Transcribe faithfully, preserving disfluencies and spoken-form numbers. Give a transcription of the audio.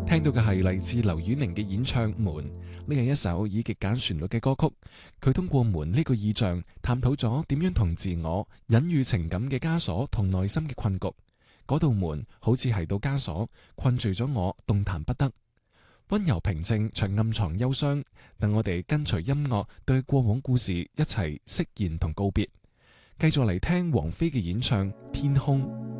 聽到嘅係嚟自劉宇寧嘅演唱《門》，呢係一首以極簡旋律嘅歌曲。佢通過門呢個意象，探討咗點樣同自我隱喻情感嘅枷鎖同內心嘅困局。嗰道門好似係道枷鎖，困住咗我，動彈不得。溫柔平靜，卻暗藏憂傷。等我哋跟隨音樂，對過往故事一齊釋然同告別。繼續嚟聽王菲嘅演唱《天空》。